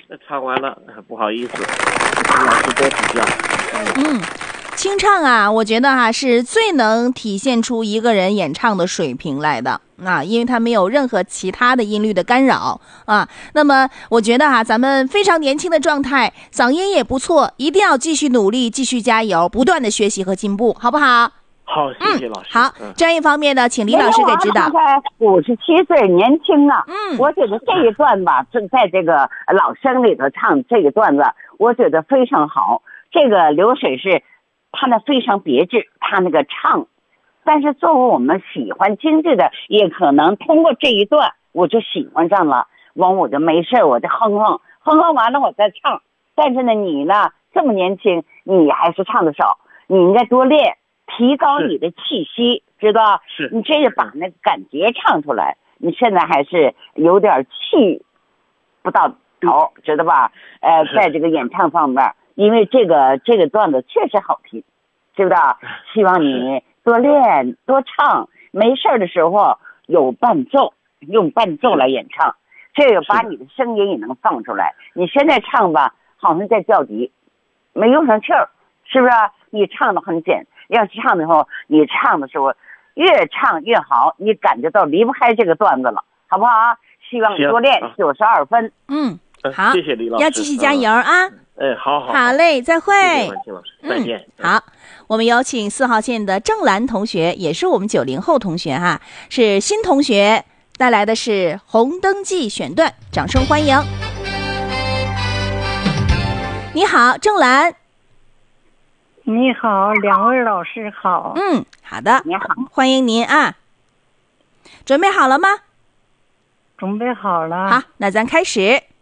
唱完了，不好意思，老师多指教。 清唱啊，我觉得是最能体现出一个人演唱的水平来的啊，因为它没有任何其他的音律的干扰啊。那么我觉得咱们非常年轻的状态，嗓音也不错，一定要继续努力，继续加油，不断的学习和进步，好不好？ 好，谢谢老师。 好，专业方面呢，请李老师给指导。 57岁，年轻啊。我觉得这一段吧，在这个老生里头唱这个段子，我觉得非常好。这个流水是他那非常别致，他那个唱，但是作为我们喜欢京剧的，也可能通过这一段我就喜欢上了，完我就没事我就哼完了我再唱。但是呢，你呢这么年轻，你还是唱的少，你应该多练，提高你的气息，知道？ 是你这个把那感觉唱出来。你现在还是有点气不到头，知道吧？在这个演唱方面。因为这个段子确实好听，知不知道？希望你多练多唱，没事的时候有伴奏，用伴奏来演唱，这个把你的声音也能放出来。你现在唱吧，好像在叫笛，没用上气儿，是不是？你唱的很简，要唱的时候，你唱的时候越唱越好，你感觉到离不开这个段子了，好不好？希望你多练92分。 好， 谢谢李老师， 要继续加油啊！ 好， 好嘞，再会。 谢谢婉清老师，再见。 好，我们有请4号线的郑兰同学，也是我们90后同学是新同学，带来的是《红灯记》选段，掌声欢迎。你好，郑兰。 你好，两位老师好。 好的， 你好， 欢迎您啊。准备好了吗？ 准备好了。 好，那咱开始。